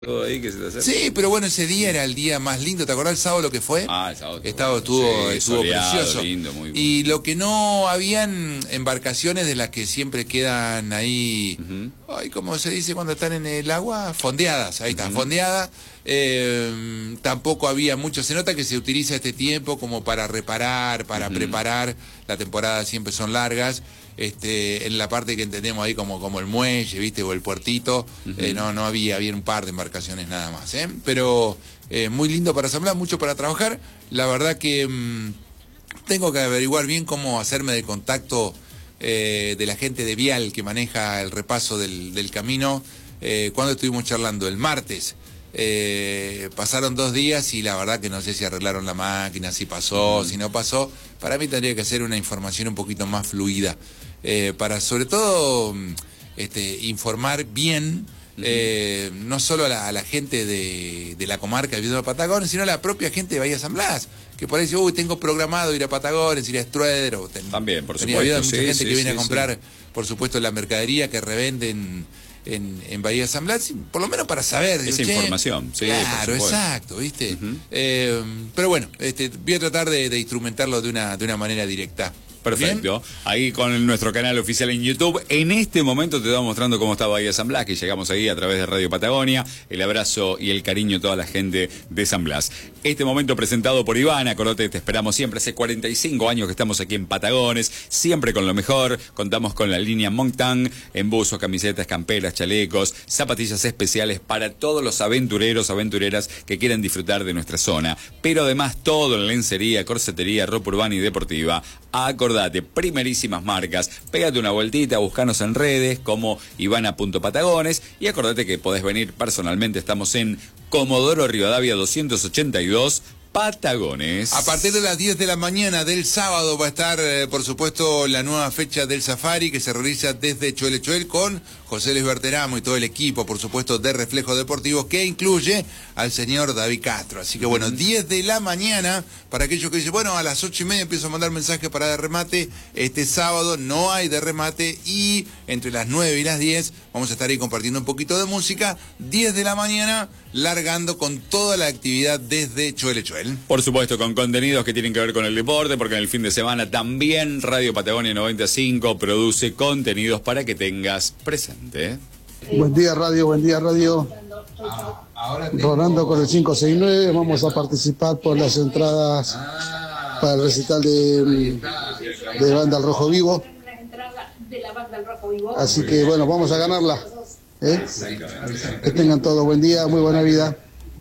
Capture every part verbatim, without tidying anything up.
Todo ahí que se te acerca. Sí, pero bueno, ese día era el día más lindo. ¿Te acordás el sábado lo que fue? Ah, el sábado. El sábado estuvo, sí, estuvo soleado, precioso. Lindo, muy y lo que no habían embarcaciones de las que siempre quedan ahí, uh-huh. ay, ¿cómo se dice cuando están en el agua? Fondeadas, ahí está, uh-huh. fondeadas. Eh, tampoco había mucho. Se nota que se utiliza este tiempo como para reparar, para uh-huh. preparar. La temporada siempre son largas. Este, en la parte que entendemos ahí como, como el muelle, ¿viste? O el puertito, uh-huh. eh, no, no había, había un par de embarcaciones nada más, ¿eh? Pero eh, muy lindo para asamblar, mucho para trabajar. La verdad que mmm, tengo que averiguar bien cómo hacerme de contacto eh, de la gente de Vial que maneja el repaso del, del camino. Eh, cuando estuvimos charlando el martes, eh, pasaron dos días y la verdad que no sé si arreglaron la máquina, si pasó, uh-huh. si no pasó. Para mí tendría que ser una información un poquito más fluida. Eh, para sobre todo este, informar bien, uh-huh. eh, no solo a la, a la gente de, de la comarca de Viedma Patagones, sino a la propia gente de Bahía San Blas, que por ahí dice, uy, tengo programado ir a Patagones, ir a Strueder, o ten, también, por tenía supuesto, mucha sí, gente sí, que viene sí, a comprar, sí. por supuesto, la mercadería que revenden en, en Bahía San Blas, por lo menos para saber. Esa digo, información, sí, claro, exacto, ¿viste? Uh-huh. eh, pero bueno, este, voy a tratar de, de instrumentarlo de una, de una manera directa. Perfecto. ¿Bien? Ahí con nuestro canal oficial en YouTube. En este momento te estamos mostrando cómo está Bahía San Blas, que llegamos ahí a través de Radio Patagonia. El abrazo y el cariño a toda la gente de San Blas. Este momento presentado por Iván, acordate, te esperamos siempre. Hace cuarenta y cinco años que estamos aquí en Patagones, siempre con lo mejor. Contamos con la línea Moncton, en buzos, camisetas, camperas, chalecos, zapatillas especiales para todos los aventureros, aventureras que quieran disfrutar de nuestra zona. Pero además todo en lencería, corsetería, ropa urbana y deportiva. Acordate, primerísimas marcas. Pégate una vueltita, buscanos en redes como ivana punto patagones y acordate que podés venir personalmente. Estamos en Comodoro Rivadavia doscientos ochenta y dos, Patagones. A partir de las diez de la mañana del sábado va a estar, eh, por supuesto, la nueva fecha del Safari que se realiza desde Choel Choel con José Luis Berteramo y todo el equipo, por supuesto, de Reflejos Deportivos, que incluye al señor David Castro. Así que bueno, uh-huh. diez de la mañana, para aquellos que dicen, bueno, a las ocho y media empiezo a mandar mensajes para de remate. Este sábado no hay de remate y entre las nueve y las diez vamos a estar ahí compartiendo un poquito de música. diez de la mañana, largando con toda la actividad desde Choel Choel. Por supuesto, con contenidos que tienen que ver con el deporte, porque en el fin de semana también Radio Patagonia noventa y cinco produce contenidos para que tengas presente. Buen día, Radio, buen día, Radio. Rolando con el cinco seis nueve, vamos a participar por las entradas para el recital de, de Banda al Rojo Vivo. Así que bueno, vamos a ganarla. ¿eh? Que tengan todo buen día, muy buena vida.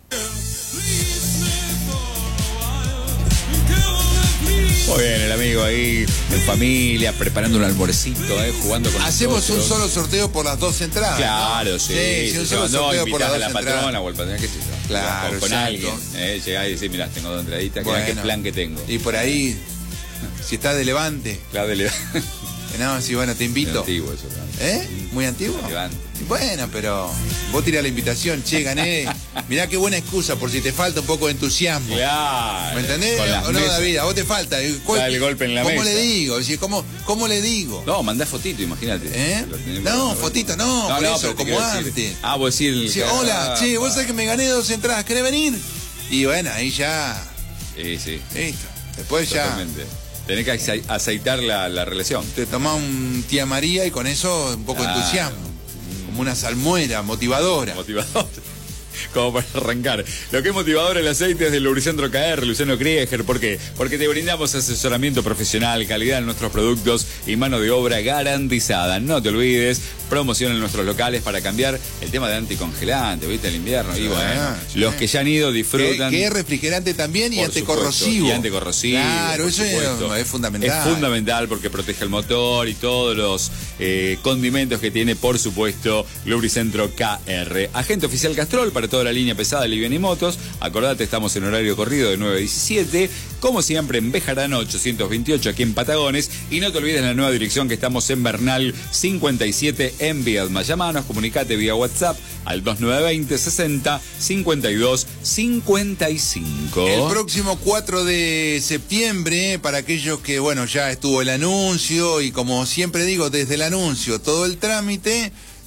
Muy bien, el amigo ahí en familia, preparando un almuercito, eh, jugando con Hacemos nosotros. un solo sorteo por las dos entradas. Claro, ¿no? sí. Sí, sí, un solo sorteo por las a dos la entradas. patrona o al patrón, qué sé yo. Claro, con, con alguien. Eh, llegás y decís, mirá, tengo dos entraditas, bueno, qué plan que tengo. Y por ahí, si estás de Levante. Claro, de Levante. No, sí, bueno, te invito. Muy antiguo eso, ¿no? ¿Eh? ¿Muy antiguo? Levante. Bueno, pero vos tirás la invitación, che, gané. Mirá qué buena excusa por si te falta un poco de entusiasmo. Claro. ¿Me entendés? O no, David, a vos te falta. Da el golpe en la ¿Cómo mesa. le digo? ¿Cómo, ¿Cómo le digo? No, mandá fotito, imagínate. ¿Eh? No, fotito, no, no por no, eso, como antes. Decir. Ah, vos decís... Sí, hola, che, vos sabés que me gané dos entradas, ¿querés venir? Y bueno, ahí ya... Sí, sí. Listo. Después Totalmente. ya... Tenés que aceitar la, la relación. Te tomás un tía María y con eso un poco de ah, entusiasmo. Como una salmuera motivadora. Motivadora. Como para arrancar. Lo que es motivador el aceite es del Lubricentro K R, Luciano Krieger. ¿Por qué? Porque te brindamos asesoramiento profesional, calidad en nuestros productos y mano de obra garantizada. No te olvides, promoción en nuestros locales para cambiar el tema de anticongelante, ¿viste? El invierno. Y bueno, ah, sí. Los que ya han ido disfrutan. Que, que es refrigerante también y anticorrosivo. Y anticorrosivo. Claro, eso es, es fundamental. Es fundamental porque protege el motor y todos los eh, condimentos que tiene, por supuesto, Lubricentro K R. Agente oficial Castrol para toda la línea pesada, liviana y motos. Acordate, estamos en horario corrido de nueve a diecisiete. Como siempre, en Bejarano ochocientos veintiocho, aquí en Patagones. Y no te olvides la nueva dirección que estamos en Bernal cincuenta y siete en Viedma. Llamanos, comunicate vía WhatsApp al dos nueve dos cero sesenta cincuenta y dos cincuenta y cinco. El próximo cuatro de septiembre, para aquellos que, bueno, ya estuvo el anuncio y como siempre digo, desde el anuncio, todo el trámite...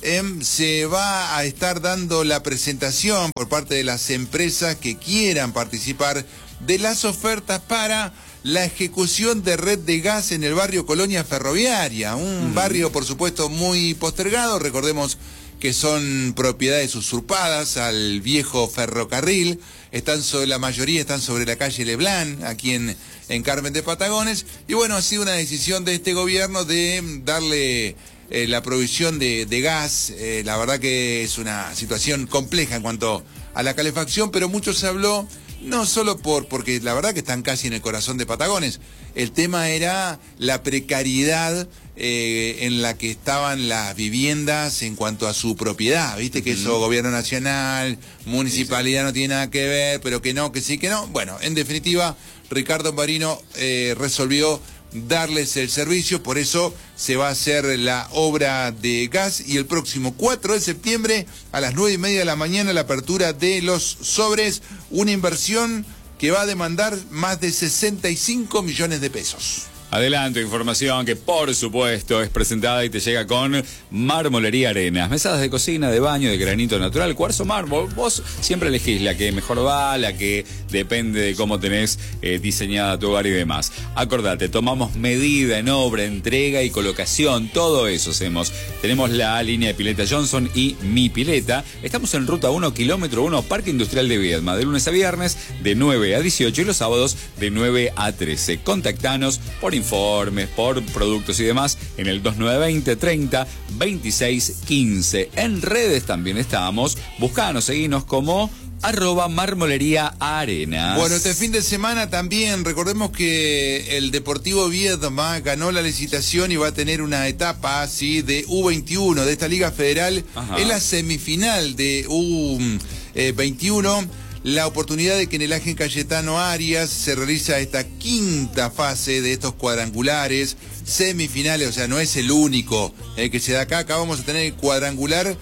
eh, se va a estar dando la presentación por parte de las empresas que quieran participar de las ofertas para la ejecución de red de gas en el barrio Colonia Ferroviaria, un mm. barrio por supuesto muy postergado. Recordemos que son propiedades usurpadas al viejo ferrocarril, están sobre, la mayoría están sobre la calle Leblanc, aquí en, en Carmen de Patagones, y bueno, ha sido una decisión de este gobierno de darle eh, la provisión de, de gas. Eh, la verdad que es una situación compleja en cuanto a la calefacción, pero mucho se habló, no solo por porque la verdad que están casi en el corazón de Patagones, el tema era la precariedad eh, en la que estaban las viviendas en cuanto a su propiedad, viste que eso gobierno nacional, municipalidad sí, sí. no tiene nada que ver, pero que no, que sí, que no. Bueno, en definitiva, Ricardo Ambarino eh, resolvió darles el servicio, por eso se va a hacer la obra de gas y el próximo cuatro de septiembre a las nueve y media de la mañana la apertura de los sobres, una inversión que va a demandar más de sesenta y cinco millones de pesos. Adelanto, información que por supuesto es presentada y te llega con Marmolería Arenas. Mesadas de cocina, de baño, de granito natural, cuarzo mármol. Vos siempre elegís la que mejor va, la que depende de cómo tenés eh, diseñada tu hogar y demás. Acordate, tomamos medida en obra, entrega y colocación, todo eso hacemos. Tenemos la línea de pileta Johnson y Mi Pileta. Estamos en ruta uno, kilómetro uno, Parque Industrial de Viedma, de lunes a viernes de nueve a dieciocho y los sábados de nueve a trece. Contactanos por informes, por productos y demás en el dos nueve veinte, treinta, veintiséis, quince. En redes también estamos. Buscanos, seguinos como arroba Marmolería Arenas. Bueno, este fin de semana también recordemos que el Deportivo Viedma ganó la licitación y va a tener una etapa así de U veintiuno de esta Liga Federal. Ajá. En la semifinal de U veintiuno. La oportunidad de que en el Ángel Cayetano Arias se realiza esta quinta fase de estos cuadrangulares, semifinales, o sea, no es el único eh, que se da acá. Acá vamos a tener el cuadrangular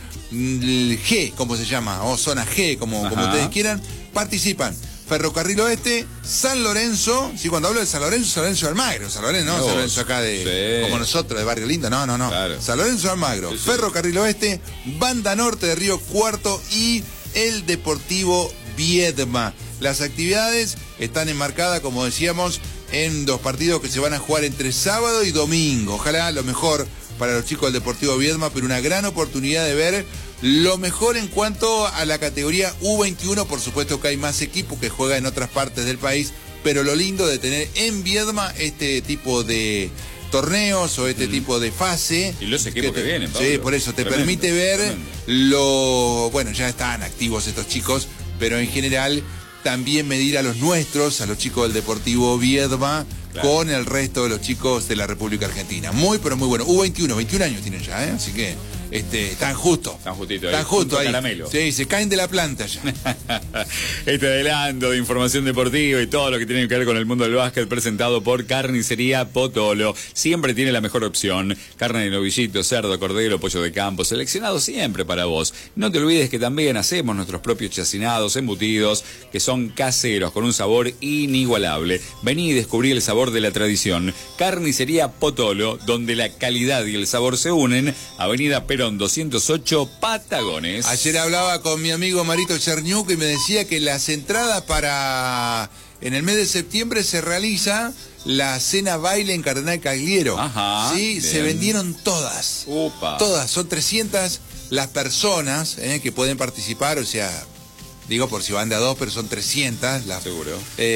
el G, como se llama, o zona G, como, como ustedes quieran. Participan Ferrocarril Oeste, San Lorenzo, sí, cuando hablo de San Lorenzo, San Lorenzo de Almagro, San Lorenzo, no, no San Lorenzo acá de, sí. como nosotros, de Barrio Lindo, no, no, no, claro. San Lorenzo de Almagro, sí, sí. Ferrocarril Oeste, Banda Norte de Río Cuarto y el Deportivo Viedma. Las actividades están enmarcadas, como decíamos, en dos partidos que se van a jugar entre sábado y domingo. Ojalá lo mejor para los chicos del Deportivo Viedma, pero una gran oportunidad de ver lo mejor en cuanto a la categoría U veintiuno. Por supuesto que hay más equipos que juegan en otras partes del país, pero lo lindo de tener en Viedma este tipo de torneos o este mm. tipo de fase. Y los equipos que, te, que vienen, Pablo. Sí, por eso te tremendo, permite ver tremendo. lo... Bueno, ya están activos estos chicos, pero en general también medir a los nuestros, a los chicos del Deportivo Viedma, claro, con el resto de los chicos de la República Argentina. Muy, pero muy bueno. U veintiuno, veintiún años tienen ya, ¿eh? Así que este, están justo. Están justito ahí. Están justo ahí. Caramelo. Sí, se caen de la planta ya. Este adelanto de información deportiva y todo lo que tiene que ver con el mundo del básquet presentado por Carnicería Potolo. Siempre tiene la mejor opción. Carne de novillito, cerdo, cordero, pollo de campo, seleccionado siempre para vos. No te olvides que también hacemos nuestros propios chacinados, embutidos, que son caseros, con un sabor inigualable. Vení y descubrí el sabor de la tradición. Carnicería Potolo, donde la calidad y el sabor se unen. Avenida Perón doscientos ocho, Patagones. Ayer hablaba con mi amigo Marito Cherniuk y me decía que las entradas para... En el mes de septiembre se realiza la cena baile en Cardenal Cagliero. Ajá. Sí, bien. Se vendieron todas. Upa. Todas, son trescientas las personas eh, que pueden participar, o sea, digo por si van de a dos, pero son trescientas. Las, Seguro.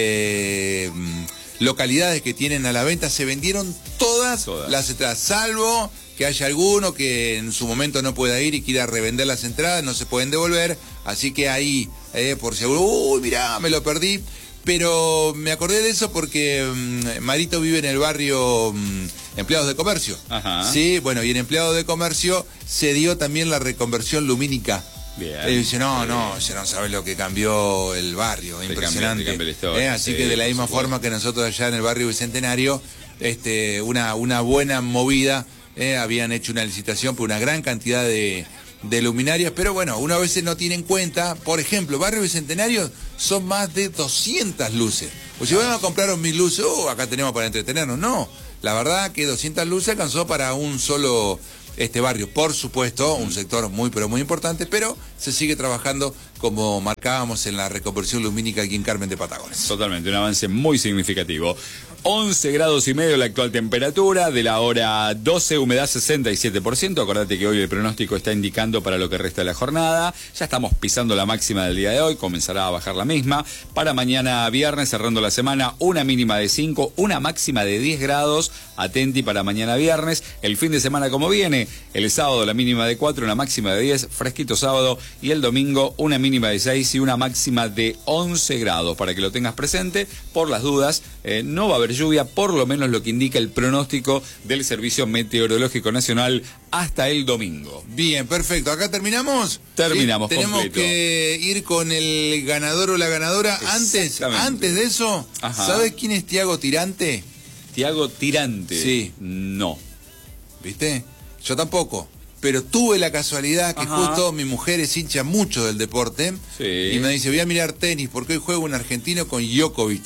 Eh, localidades que tienen a la venta, se vendieron todas, todas. las entradas, salvo que haya alguno que en su momento no pueda ir y quiera revender las entradas, no se pueden devolver, así que ahí, eh, por seguro, uy, mirá, me lo perdí, pero me acordé de eso porque um, Marito vive en el barrio um, Empleados de Comercio. Ajá. Sí, bueno, y en Empleados de Comercio se dio también la reconversión lumínica. Bien. Y dice, no, no, ya no sabes lo que cambió el barrio, te impresionante. Cambió, te cambió la historia. Eh, así sí, que de la misma forma que nosotros allá en el barrio Bicentenario, este, una, una buena movida. Eh, habían hecho una licitación por una gran cantidad de, de luminarias, pero bueno, uno a veces no tiene en cuenta, por ejemplo, Barrio Bicentenario son más de doscientas luces. O si van a comprar mil luces, oh, acá tenemos para entretenernos. No, la verdad que doscientas luces alcanzó para un solo este barrio. Por supuesto, un sector muy pero muy importante, pero se sigue trabajando como marcábamos en la reconversión lumínica aquí en Carmen de Patagones. Totalmente, un avance muy significativo. once grados y medio la actual temperatura, de la hora doce, humedad sesenta y siete por ciento. Acordate que hoy el pronóstico está indicando para lo que resta de la jornada. Ya estamos pisando la máxima del día de hoy, comenzará a bajar la misma. Para mañana viernes, cerrando la semana, una mínima de cinco, una máxima de diez grados. Atenti para mañana viernes. El fin de semana como viene, el sábado la mínima de cuatro, una máxima de diez, fresquito sábado. Y el domingo una mínima de seis y una máxima de once grados. Para que lo tengas presente, por las dudas, eh, no va a haber lluvia, por lo menos lo que indica el pronóstico del Servicio Meteorológico Nacional hasta el domingo. Bien, perfecto. ¿Acá terminamos? Terminamos, ¿Sí? Tenemos completo. que ir con el ganador o la ganadora. Antes, antes de eso, Ajá. ¿sabes quién es Tiago Tirante? Tiago Tirante. Sí. No. ¿Viste? Yo tampoco. Pero tuve la casualidad que Ajá. justo mi mujer es hincha mucho del deporte. Sí. Y me dice, voy a mirar tenis porque hoy juega un argentino con Djokovic.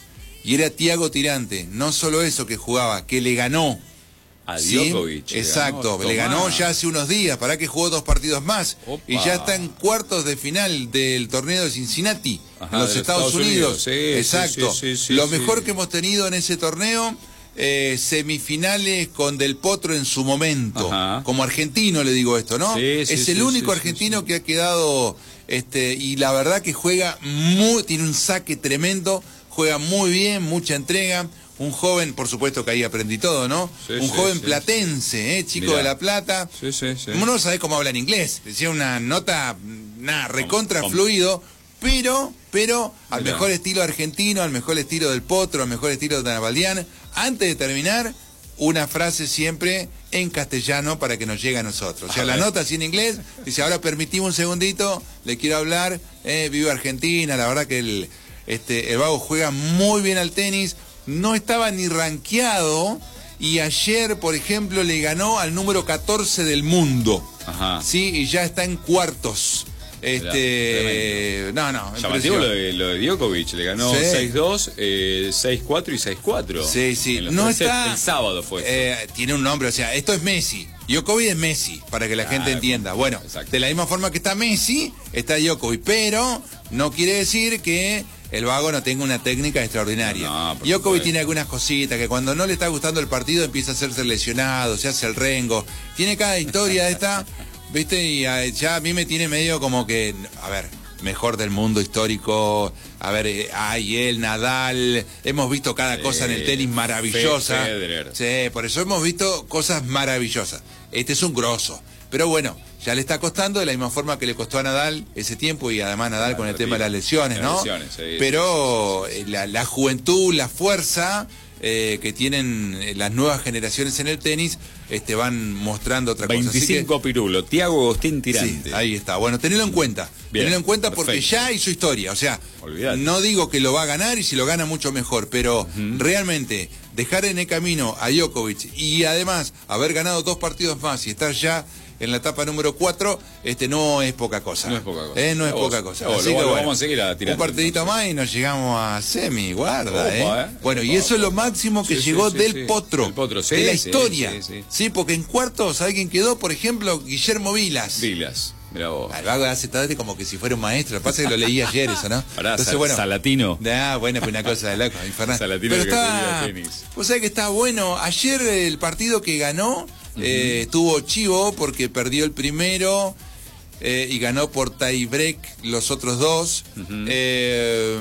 Y era Tiago Tirante. No solo eso que jugaba, que le ganó. A ¿Sí? Djokovic. le Exacto, ganó, le ganó tomá. ya hace unos días, para que jugó dos partidos más. Opa. Y ya está en cuartos de final del torneo de Cincinnati, Ajá, en los de Estados, Estados Unidos. Unidos. Sí, Exacto. sí, sí, sí, Lo sí. mejor que hemos tenido en ese torneo, eh, semifinales con Del Potro en su momento. Ajá. Como argentino le digo esto, ¿no? Sí, sí, es sí, el sí, único sí, argentino sí. que ha quedado, este, y la verdad que juega muy, tiene un saque tremendo, juega muy bien, mucha entrega. Un joven, por supuesto que ahí aprendí todo, ¿no? Sí, un sí, joven sí. platense, ¿eh? Chico Mirá. de La Plata. Sí, sí, sí. Uno no sabe cómo habla en inglés. Decía una nota, nada, recontra Com- com- fluido, pero, pero al Mirá. mejor estilo argentino, al mejor estilo del Potro, al mejor estilo de Navaldián. Antes de terminar, una frase siempre en castellano para que nos llegue a nosotros. O sea, A la ver. nota así en inglés, dice, ahora permitimos un segundito, le quiero hablar, eh, viva Argentina, la verdad que el, este, el vago juega muy bien al tenis, no estaba ni rankeado y ayer, por ejemplo, le ganó al número catorce del mundo. Ajá. Sí, y ya está en cuartos. Este, no, no, Llamativo lo impresionante. de, lo de Djokovic, le ganó Sí. seis dos, eh, seis cuatro y seis cuatro. Sí, sí. En los No tres sets. está- El sábado fue. Eh, tiene un nombre, o sea, esto es Messi. Djokovic es Messi, para que la gente Ah, entienda. Bueno, exacto. de la misma forma que está Messi, está Djokovic, pero no quiere decir que el vago no tenga una técnica extraordinaria. No, por Djokovic supuesto. tiene algunas cositas, que cuando no le está gustando el partido empieza a hacerse lesionado, se hace el rengo. Tiene cada historia esta, ¿viste? Y a- ya a mí me tiene medio como que, a ver, mejor del mundo histórico, a ver, eh, ay, él, Nadal, hemos visto cada cosa en el tenis maravillosa. Federer. Sí, por eso hemos visto cosas maravillosas. Este es un grosso. Pero bueno, ya le está costando de la misma forma que le costó a Nadal ese tiempo y además Nadal Claro, con el sí. tema de las lesiones, Las ¿no? lesiones, sí, Pero eh, la, la juventud, la fuerza eh, que tienen eh, las nuevas generaciones en el tenis este, van mostrando otra cosa. Así que- veinticinco Pirulo, Tiago Agustín Tirante. Sí, ahí está. Bueno, tenelo en cuenta. Bien, tenelo en cuenta porque perfecto. ya hizo historia. O sea, Olvidate. no digo que lo va a ganar y si lo gana mucho mejor, pero realmente dejar en el camino a Djokovic y además haber ganado dos partidos más y estar ya en la etapa número cuatro, este no es poca cosa. No es poca cosa. Eh, no es A vos. poca cosa. A vos, Así lo- que lo bueno, vamos a seguir a Tirante, un partidito entonces. más y nos llegamos a semi, guarda, Opa, eh. eh. Bueno, y Opa, eso es lo opa. máximo que Sí, sí, llegó sí, del sí. potro, Del Potro, sí, de la sí, historia. sí, sí. Sí, porque en cuartos alguien quedó, por ejemplo, Guillermo Vilas. Vilas, mira vos. Al vago hace tarde como que si fuera un maestro. Lo que pasa es que lo leí ayer eso, ¿no? Pará, Sal- Salatino. Ah, bueno, pues una cosa de loco, infernal. Salatino Pero que está. jugaba tenis. Vos sabés que está bueno. Ayer el partido que ganó eh, estuvo chivo porque perdió el primero eh, y ganó por tiebreak los otros dos. Eh,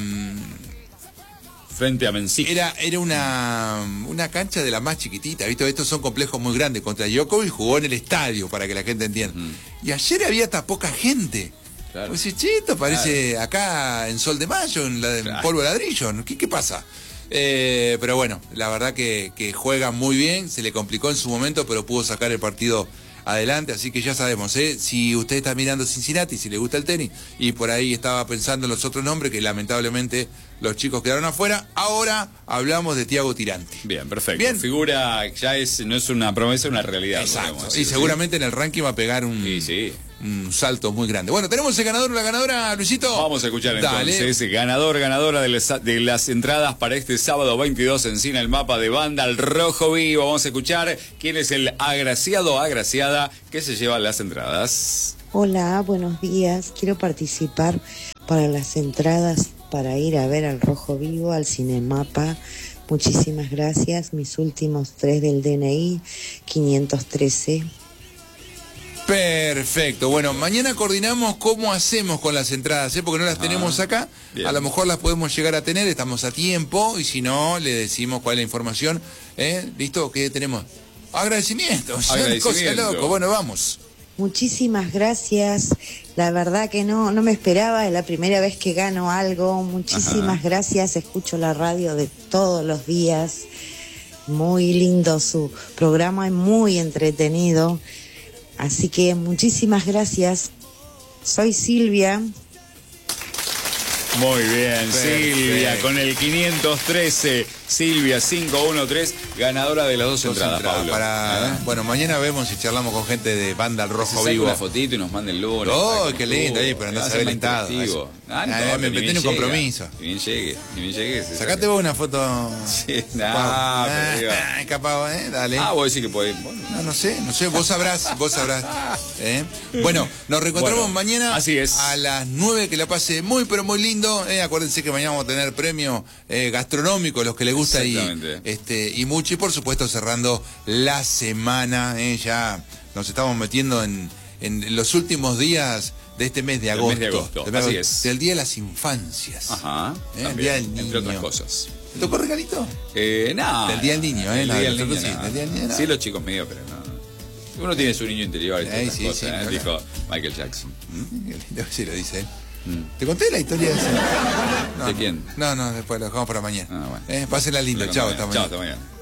Frente a Menzic. Era, era una, una cancha de la más chiquitita, ¿viste? Estos son complejos muy grandes. Contra Djokovic jugó en el estadio, para que la gente entienda. Y ayer había hasta poca gente. Claro. Pues sí, chito, parece acá en Sol de Mayo, en, la, en Claro. polvo de ladrillo. ¿Qué, qué pasa? Eh, pero bueno, la verdad que, que juega muy bien, se le complicó en su momento, pero pudo sacar el partido adelante, así que ya sabemos, ¿eh? Si usted está mirando Cincinnati, si le gusta el tenis, y por ahí estaba pensando en los otros nombres, que lamentablemente los chicos quedaron afuera, ahora hablamos de Tiago Tirante. Bien, perfecto. Bien. Figura, ya es, no es una promesa, es una realidad. Exacto, podemos y decir, seguramente en el ranking va a pegar un, Sí, sí. un salto muy grande. Bueno, ¿tenemos el ganador o la ganadora, Luisito? Vamos a escuchar Dale. entonces, ganador, ganadora de las, de las entradas para este sábado veintidós en Cine El Mapa de Banda al Rojo Vivo. Vamos a escuchar quién es el agraciado o agraciada que se lleva las entradas. Hola, buenos días. Quiero participar para las entradas para ir a ver al Rojo Vivo, al Cinemapa. Muchísimas gracias. Mis últimos tres del D N I, quinientos trece. Perfecto. Bueno, mañana coordinamos cómo hacemos con las entradas, ¿eh? Porque no las tenemos acá. Bien. A lo mejor las podemos llegar a tener, estamos a tiempo, y si no, le decimos cuál es la información. ¿Eh? ¿Listo? ¿Qué tenemos? Agradecimiento. Agradecimiento. Cosa loco. Bueno, vamos. Muchísimas gracias. La verdad que no, no me esperaba, es la primera vez que gano algo. Muchísimas Ajá. gracias. Escucho la radio de todos los días. Muy lindo su programa, es muy entretenido. Así que muchísimas gracias. Soy Silvia. Muy bien, Perfecto. Silvia, con el quinientos trece, Silvia cinco uno tres, ganadora de las dos, dos entradas, entradas, Pablo. Para, ¿Eh? Bueno, mañana vemos si charlamos con gente de Banda al Rojo Vivo. una fotito y nos manden el lunes. Oh, qué lindo, ahí, pero andás habilitado. Ah, no, ah, me metí en un compromiso. Ni bien llegue, ni bien llegue. Sacate vos una foto. Sí, no, wow. pero ah, capaz, ¿eh? Dale. Ah, vos decís que podés. Bueno. No, no sé, no sé, vos sabrás, vos sabrás. ¿Eh? Bueno, nos reencontramos bueno, mañana así es. a las nueve, que la pase muy, pero muy lindo. ¿eh? Acuérdense que mañana vamos a tener premio eh, gastronómico, los que les gusta y, este, y mucho. Y por supuesto cerrando la semana, ¿eh? Ya nos estamos metiendo en, en los últimos días de este mes de agosto. El mes de agosto, de, así es. Del Día de las Infancias. Ajá, ¿eh? También, El Día del Niño. Entre otras cosas. ¿Te tocó regalito? Eh, no. Del Día del Niño, ¿eh? El no, Día del Niño, Niño, sí, no. del Día del Niño, no. Sí, los chicos medio, pero no. Uno tiene su niño interior y Ay, todas sí, cosas, sí, ¿eh? claro. Dijo Michael Jackson. ¿Mm? Sí, lo dice él. Mm. ¿Te conté la historia de ese? No, ¿De quién? No, no, después lo dejamos para mañana. Ah, bueno. Eh, pásenla lindo. Chao, hasta mañana. Chao, hasta mañana.